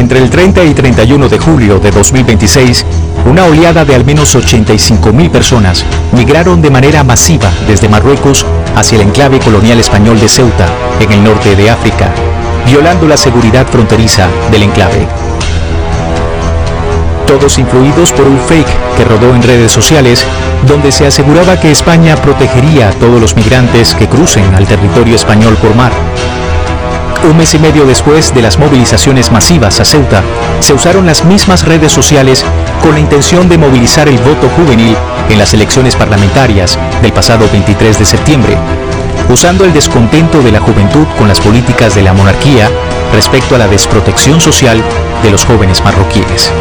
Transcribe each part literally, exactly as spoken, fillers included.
Entre el treinta y treinta y uno de julio de dos mil veintiséis, una oleada de al menos ochenta y cinco mil personas migraron de manera masiva desde Marruecos hacia el enclave colonial español de Ceuta, en el norte de África, violando la seguridad fronteriza del enclave. Todos influidos por un fake que rodó en redes sociales, donde se aseguraba que España protegería a todos los migrantes que crucen al territorio español por mar. Un mes y medio después de las movilizaciones masivas a Ceuta, se usaron las mismas redes sociales con la intención de movilizar el voto juvenil en las elecciones parlamentarias del pasado veintitrés de septiembre, usando el descontento de la juventud con las políticas de la monarquía respecto a la desprotección social de los jóvenes marroquíes.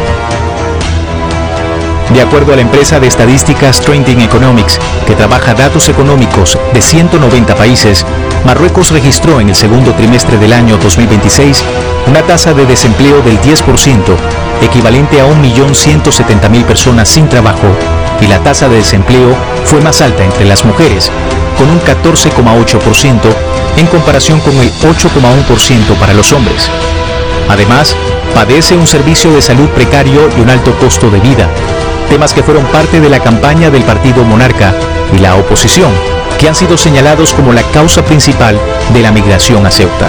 De acuerdo a la empresa de estadísticas Trending Economics, que trabaja datos económicos de ciento noventa países, Marruecos registró en el segundo trimestre del año dos mil veintiséis una tasa de desempleo del diez por ciento, equivalente a un millón ciento setenta mil personas sin trabajo, y la tasa de desempleo fue más alta entre las mujeres, con un catorce coma ocho por ciento en comparación con el ocho coma uno por ciento para los hombres. Además, padece un servicio de salud precario y un alto costo de vida, temas que fueron parte de la campaña del partido monarca y la oposición, que han sido señalados como la causa principal de la migración a Ceuta.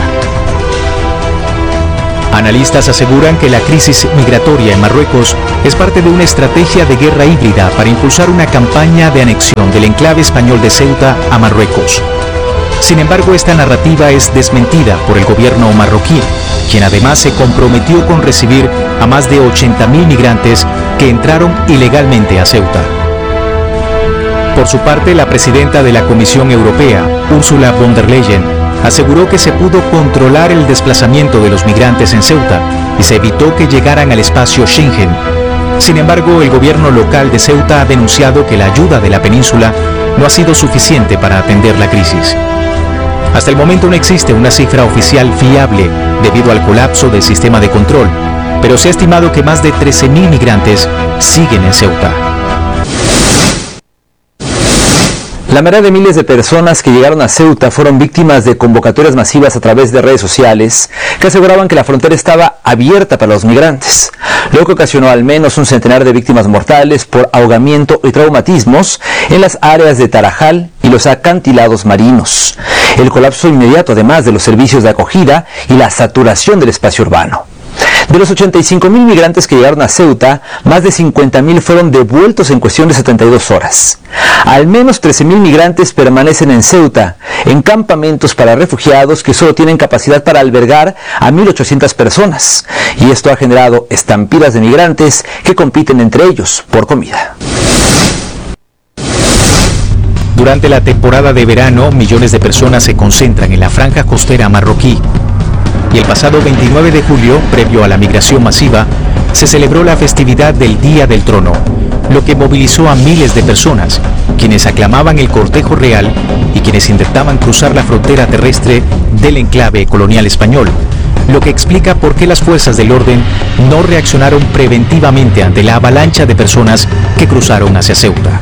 Analistas aseguran que la crisis migratoria en Marruecos es parte de una estrategia de guerra híbrida para impulsar una campaña de anexión del enclave español de Ceuta a Marruecos. Sin embargo, esta narrativa es desmentida por el gobierno marroquí, quien además se comprometió con recibir a más de ochenta mil migrantes que entraron ilegalmente a Ceuta. Por su parte, la presidenta de la Comisión Europea, Ursula von der Leyen, aseguró que se pudo controlar el desplazamiento de los migrantes en Ceuta y se evitó que llegaran al espacio Schengen. Sin embargo, el gobierno local de Ceuta ha denunciado que la ayuda de la península no ha sido suficiente para atender la crisis. Hasta el momento no existe una cifra oficial fiable debido al colapso del sistema de control, pero se ha estimado que más de trece mil migrantes siguen en Ceuta. La mayoría de miles de personas que llegaron a Ceuta fueron víctimas de convocatorias masivas a través de redes sociales que aseguraban que la frontera estaba abierta para los migrantes, lo que ocasionó al menos un centenar de víctimas mortales por ahogamiento y traumatismos en las áreas de Tarajal y los acantilados marinos, el colapso inmediato además de los servicios de acogida y la saturación del espacio urbano. De los ochenta y cinco mil migrantes que llegaron a Ceuta, más de cincuenta mil fueron devueltos en cuestión de setenta y dos horas. Al menos trece mil migrantes permanecen en Ceuta, en campamentos para refugiados que solo tienen capacidad para albergar a mil ochocientas personas, y esto ha generado estampidas de migrantes que compiten entre ellos por comida. Durante la temporada de verano, millones de personas se concentran en la franja costera marroquí. Y el pasado veintinueve de julio, previo a la migración masiva, se celebró la festividad del Día del Trono, lo que movilizó a miles de personas, quienes aclamaban el cortejo real y quienes intentaban cruzar la frontera terrestre del enclave colonial español, lo que explica por qué las fuerzas del orden no reaccionaron preventivamente ante la avalancha de personas que cruzaron hacia Ceuta.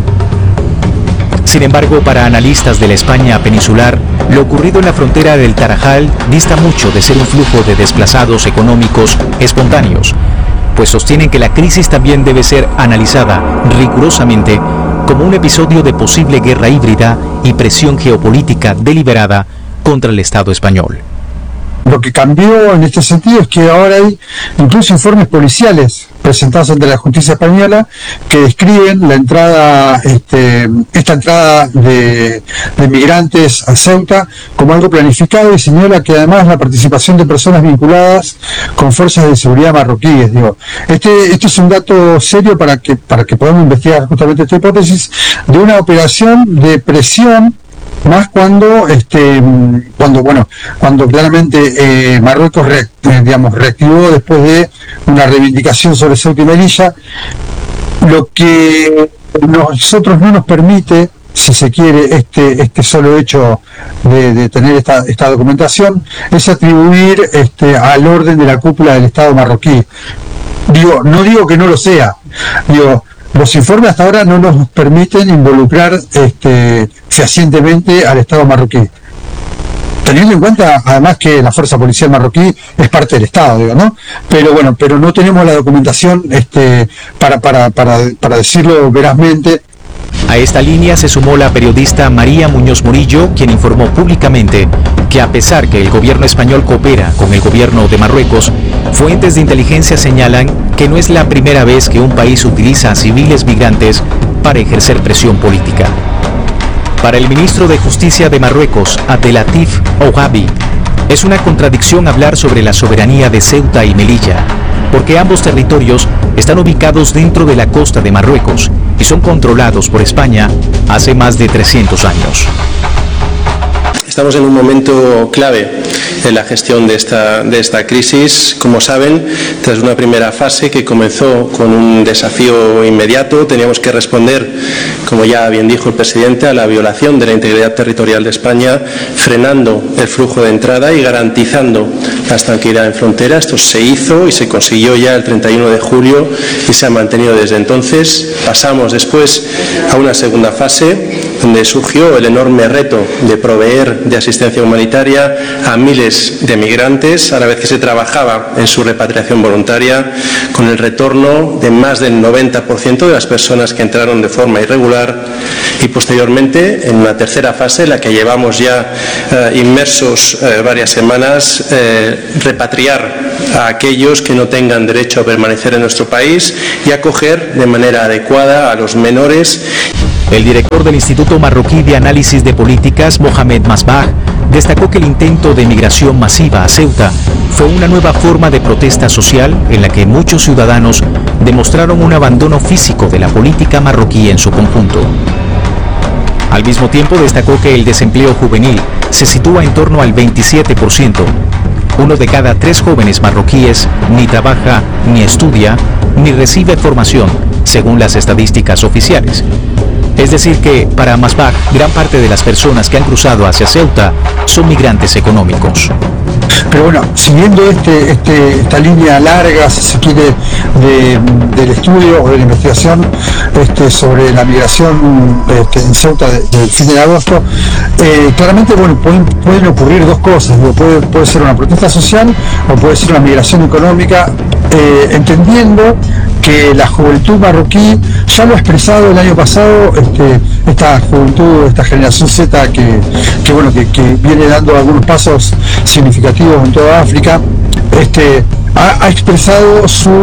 Sin embargo, para analistas de la España peninsular, lo ocurrido en la frontera del Tarajal dista mucho de ser un flujo de desplazados económicos espontáneos, pues sostienen que la crisis también debe ser analizada rigurosamente como un episodio de posible guerra híbrida y presión geopolítica deliberada contra el Estado español. Lo que cambió en este sentido es que ahora hay incluso informes policiales presentados ante la justicia española que describen la entrada, este, esta entrada de, de migrantes a Ceuta como algo planificado y señala que además la participación de personas vinculadas con fuerzas de seguridad marroquíes. Digo, este, este es un dato serio para que, para que podamos investigar justamente esta hipótesis de una operación de presión, más cuando este cuando bueno cuando claramente eh, Marruecos re, eh, digamos reactivó después de una reivindicación sobre Ceuta y Melilla, lo que nosotros no nos permite, si se quiere, este este solo hecho de, de tener esta esta documentación es atribuir este al orden de la cúpula del Estado marroquí. Digo, no digo que no lo sea, digo, los informes hasta ahora no nos permiten involucrar este, fehacientemente al Estado marroquí. teniendo en cuenta además que la fuerza policial marroquí es parte del Estado, digo, ¿no? Pero bueno, pero no tenemos la documentación este, para, para, para, para decirlo verazmente. A esta línea se sumó la periodista María Muñoz Murillo, quien informó públicamente que a pesar que el gobierno español coopera con el gobierno de Marruecos, fuentes de inteligencia señalan que no es la primera vez que un país utiliza a civiles migrantes para ejercer presión política. Para el ministro de Justicia de Marruecos, Abdelatif Ouahabi, es una contradicción hablar sobre la soberanía de Ceuta y Melilla, porque ambos territorios están ubicados dentro de la costa de Marruecos y son controlados por España hace más de trescientos años. Estamos en un momento clave en la gestión de esta, de esta crisis. Como saben, tras una primera fase que comenzó con un desafío inmediato, teníamos que responder, como ya bien dijo el presidente, a la violación de la integridad territorial de España, frenando el flujo de entrada y garantizando la tranquilidad en frontera. Esto se hizo y se consiguió ya el treinta y uno de julio y se ha mantenido desde entonces. Pasamos después a una segunda fase donde surgió el enorme reto de proveer de asistencia humanitaria a miles de migrantes, a la vez que se trabajaba en su repatriación voluntaria, con el retorno de más del noventa por ciento de las personas que entraron de forma irregular, y posteriormente, en una tercera fase, la que llevamos ya eh, inmersos eh, varias semanas, eh, repatriar a aquellos que no tengan derecho a permanecer en nuestro país y acoger de manera adecuada a los menores. El director del Instituto Marroquí de Análisis de Políticas, Mohamed Masbah, destacó que el intento de migración masiva a Ceuta fue una nueva forma de protesta social en la que muchos ciudadanos demostraron un abandono físico de la política marroquí en su conjunto. Al mismo tiempo, destacó que el desempleo juvenil se sitúa en torno al veintisiete por ciento. Uno de cada tres jóvenes marroquíes ni trabaja, ni estudia, ni recibe formación, según las estadísticas oficiales. Es decir que, para Masbah, gran parte de las personas que han cruzado hacia Ceuta son migrantes económicos. Pero bueno, siguiendo este, este, esta línea larga, si se quiere, de, del estudio o de la investigación este, sobre la migración este, en Ceuta del fin de agosto, eh, claramente bueno, pueden, pueden ocurrir dos cosas. Puede, puede ser una protesta social o puede ser una migración económica, eh, entendiendo que la juventud marroquí ya lo ha expresado el año pasado, este, esta juventud, esta generación Z que, que, bueno, que, que viene dando algunos pasos significativos en toda África, este, ha, ha expresado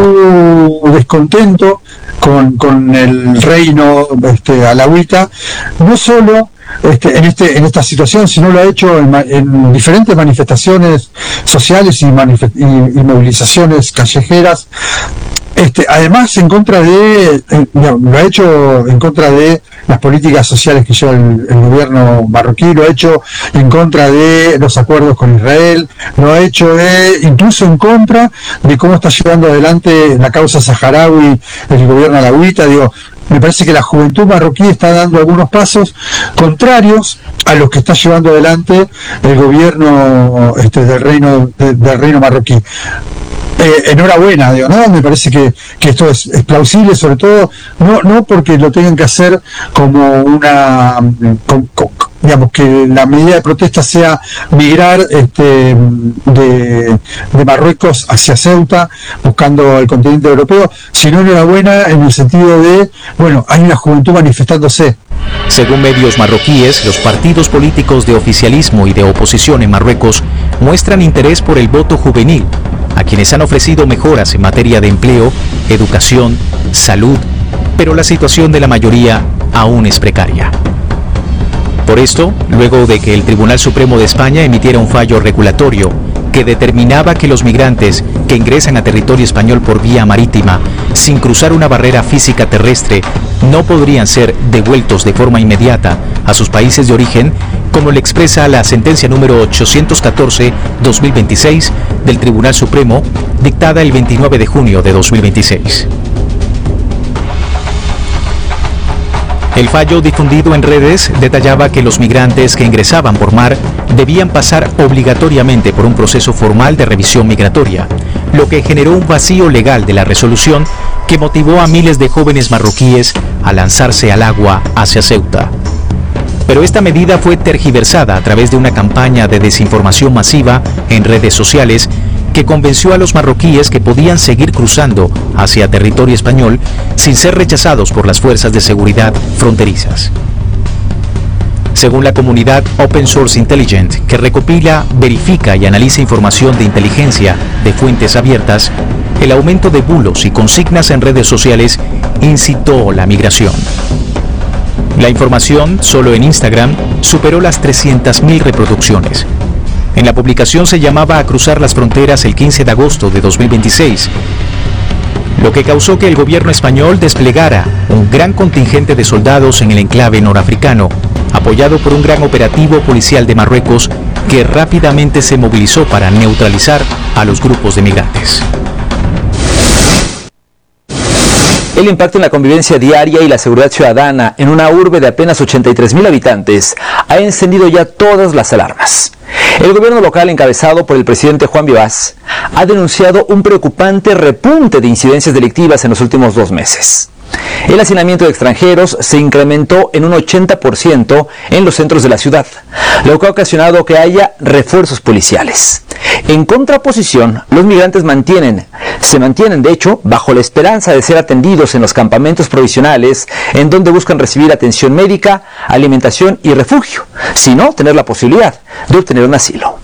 su descontento con, con el reino este, alawita, no solo Este, en, este, en esta situación, sino lo ha hecho en, en diferentes manifestaciones sociales y, manif- y, y movilizaciones callejeras. Este, además, en contra de, eh, no, lo ha hecho en contra de las políticas sociales que lleva el, el gobierno marroquí, lo ha hecho en contra de los acuerdos con Israel, lo ha hecho de, incluso en contra de cómo está llevando adelante la causa saharaui el gobierno alawita. Digo, me parece que la juventud marroquí está dando algunos pasos contrarios a los que está llevando adelante el gobierno este, del reino de, del reino marroquí. Eh, enhorabuena, digo, ¿no? Me parece que, que esto es, es plausible, sobre todo no no porque lo tengan que hacer como una con, con, digamos que la medida de protesta sea migrar este, de, de Marruecos hacia Ceuta buscando el continente europeo, sino enhorabuena en el sentido de, bueno, hay una juventud manifestándose. Según medios marroquíes, los partidos políticos de oficialismo y de oposición en Marruecos muestran interés por el voto juvenil, a quienes han ofrecido mejoras en materia de empleo, educación, salud, pero la situación de la mayoría aún es precaria. Por esto, luego de que el Tribunal Supremo de España emitiera un fallo regulatorio que determinaba que los migrantes que ingresan a territorio español por vía marítima, sin cruzar una barrera física terrestre, no podrían ser devueltos de forma inmediata a sus países de origen, como le expresa la sentencia número ochocientos catorce guión dos mil veintiséis del Tribunal Supremo, dictada el veintinueve de junio de dos mil veintiséis. El fallo difundido en redes detallaba que los migrantes que ingresaban por mar debían pasar obligatoriamente por un proceso formal de revisión migratoria, lo que generó un vacío legal de la resolución que motivó a miles de jóvenes marroquíes a lanzarse al agua hacia Ceuta. Pero esta medida fue tergiversada a través de una campaña de desinformación masiva en redes sociales que convenció a los marroquíes que podían seguir cruzando hacia territorio español sin ser rechazados por las fuerzas de seguridad fronterizas. Según la comunidad Open Source Intelligent, que recopila, verifica y analiza información de inteligencia de fuentes abiertas, el aumento de bulos y consignas en redes sociales incitó la migración. La información, solo en Instagram, superó las trescientas mil reproducciones. En la publicación se llamaba a cruzar las fronteras el quince de agosto de dos mil veintiséis, lo que causó que el gobierno español desplegara un gran contingente de soldados en el enclave norafricano, apoyado por un gran operativo policial de Marruecos que rápidamente se movilizó para neutralizar a los grupos de migrantes. El impacto en la convivencia diaria y la seguridad ciudadana en una urbe de apenas ochenta y tres mil habitantes ha encendido ya todas las alarmas. El gobierno local, encabezado por el presidente Juan Vivas, ha denunciado un preocupante repunte de incidencias delictivas en los últimos dos meses. El hacinamiento de extranjeros se incrementó en un ochenta por ciento en los centros de la ciudad, lo que ha ocasionado que haya refuerzos policiales. En contraposición, los migrantes mantienen, se mantienen de hecho bajo la esperanza de ser atendidos en los campamentos provisionales, en donde buscan recibir atención médica, alimentación y refugio, sino tener la posibilidad de obtener un asilo.